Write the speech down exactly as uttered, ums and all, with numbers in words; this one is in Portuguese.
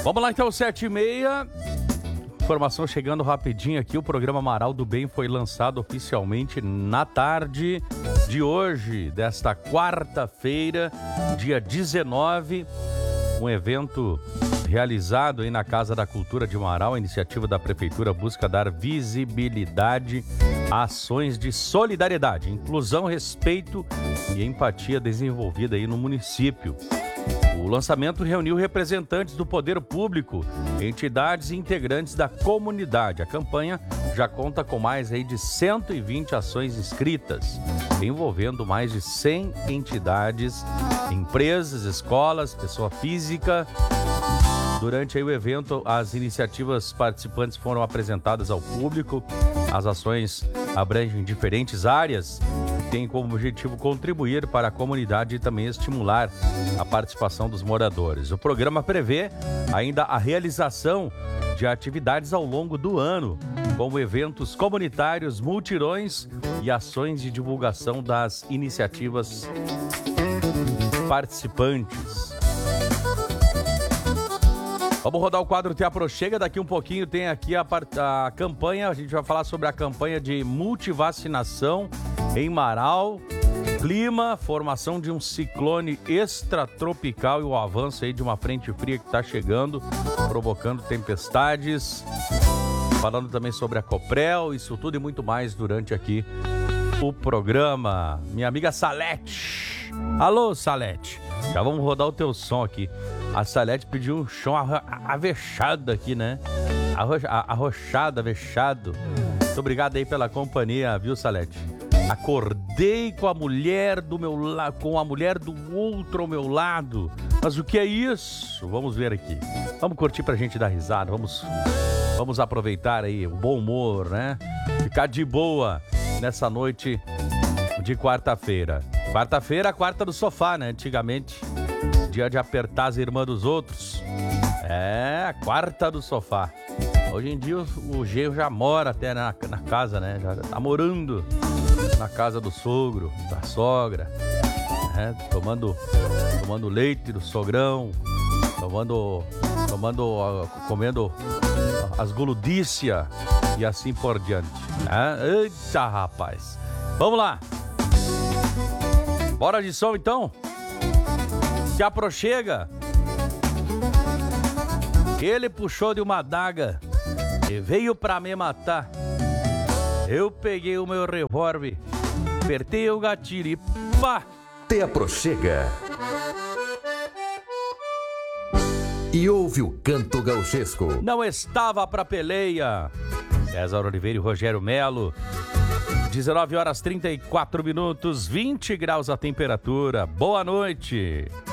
Vamos lá então, sete e meia. Informação chegando rapidinho aqui. O programa Amaral do Bem foi lançado oficialmente na tarde de hoje, desta quarta-feira, dia dezenove. Um evento realizado aí na Casa da Cultura de Amaral. A iniciativa da Prefeitura busca dar visibilidade a ações de solidariedade, inclusão, respeito e empatia desenvolvida aí no município. O lançamento reuniu representantes do poder público, entidades e integrantes da comunidade. A campanha já conta com mais aí de cento e vinte ações inscritas, envolvendo mais de cem entidades, empresas, escolas, pessoa física. Durante aí o evento, as iniciativas participantes foram apresentadas ao público. As ações abrangem diferentes áreas e têm como objetivo contribuir para a comunidade e também estimular a participação dos moradores. O programa prevê ainda a realização de atividades ao longo do ano, como eventos comunitários, mutirões e ações de divulgação das iniciativas participantes. Vamos rodar o quadro Te Aproxega. Daqui um pouquinho tem aqui a, a campanha. A gente vai falar sobre a campanha de multivacinação em Marau. Clima, formação de um ciclone extratropical e o avanço aí de uma frente fria que está chegando, provocando tempestades. Falando também sobre a Coprel, isso tudo e muito mais durante aqui o programa. Minha amiga Salete. Alô, Salete. Já vamos rodar o teu som aqui. A Salete pediu um som avexado aqui, né? Arro... Arrochado, avexado. Muito obrigado aí pela companhia, viu, Salete? Acordei com a mulher do meu lado, com a mulher do outro ao meu lado. Mas o que é isso? Vamos ver aqui. Vamos curtir pra gente dar risada. Vamos, vamos aproveitar aí o bom humor, né? Ficar de boa nessa noite de quarta-feira. Quarta-feira, quarta do sofá, né? Antigamente, dia de apertar as irmãs dos outros. É, a quarta do sofá. Hoje em dia o, o genro já mora até na, na casa, né? Já tá morando na casa do sogro, da sogra, né? Tomando, tomando leite do sogrão, tomando, tomando, comendo as goludícias e assim por diante, né? Eita, rapaz. Vamos lá. Bora de som, então? Se aproxega. Ele puxou de uma adaga e veio pra me matar. Eu peguei o meu revólver, apertei o gatilho e pá! Te aproxega. E ouve o canto gauchesco. Não estava pra peleia. César Oliveira e Rogério Melo. dezenove horas trinta e quatro minutos, vinte graus a temperatura. Boa noite.